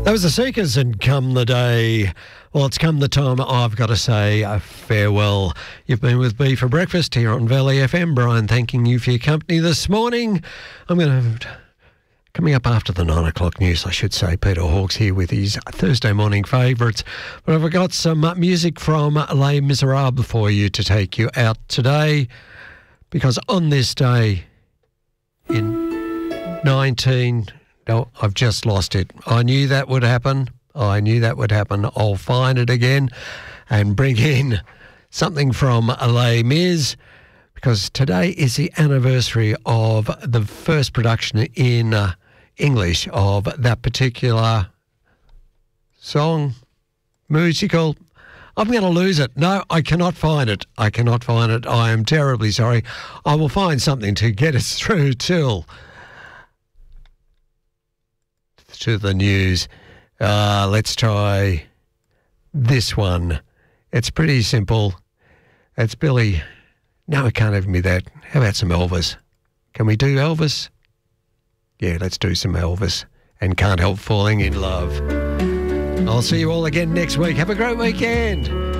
That was the Seekers, and come the day. Well, it's come the time I've got to say a farewell. You've been with me for breakfast here on Valley FM. Brian, thanking you for your company this morning. Coming up after the 9 o'clock news, I should say, Peter Hawkes here with his Thursday morning favourites. But I've got some music from Les Miserables for you to take you out today, because on this day in 19... No, I've just lost it. I knew that would happen. I'll find it again and bring in something from Les Mis, because today is the anniversary of the first production in English of that particular musical. I'm going to lose it. No, I cannot find it. I am terribly sorry. I will find something to get us through to the news. Let's try this one. It's pretty simple. It's Billy. No, it can't even be that. How about some Elvis? Can we do Elvis? Yeah, let's do some Elvis. And Can't Help Falling in Love. I'll see you all again next week. Have a great weekend.